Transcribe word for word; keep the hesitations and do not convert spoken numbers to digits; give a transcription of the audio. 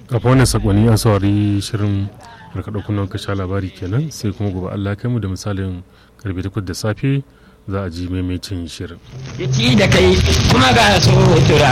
kafin wannan sakonni an saurari shirin barkaɗa kunan kasha labari kenan, sai kuma gobe Allah kai mu da misalin karfe takwas da safe za a ji maimacin shirin. da kai kuma ga so tura